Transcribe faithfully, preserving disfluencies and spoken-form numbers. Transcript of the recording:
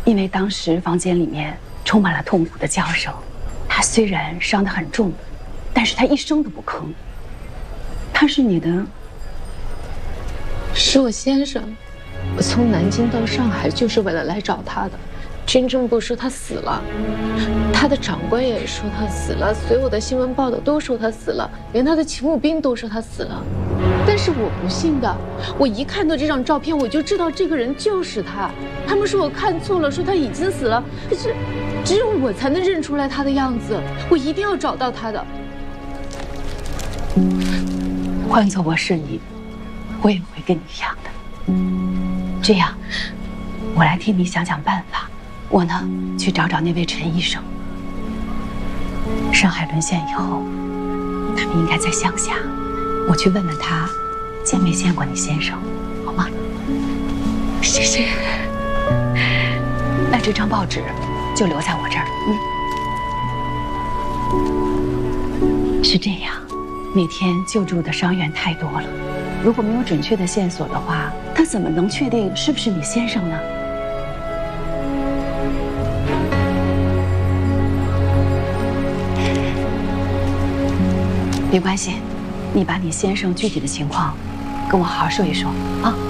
因为当时房间里面充满了痛苦的叫声。他虽然伤得很重，但是他一声都不吭。他是你的？ 是我先生。我从南京到上海就是为了来找他的。军政部说他死了，他的长官也说他死了，所有的新闻报道都说他死了，连他的勤务兵都说他死了。但是我不信的，我一看到这张照片，我就知道这个人就是他。他们说我看错了，说他已经死了，可是只有我才能认出来他的样子，我一定要找到他的。 换做我是你，我也会跟你一样的。这样，我来替你想想办法。我呢，去找找那位陈医生。上海沦陷以后，他们应该在乡下，我去问问他，见没见过你先生，好吗？ 谢谢。 那这张报纸就留在我这儿。嗯，是这样。那天救助的伤员太多了，如果没有准确的线索的话，他怎么能确定是不是你先生呢？没关系，你把你先生具体的情况跟我好好说一说啊。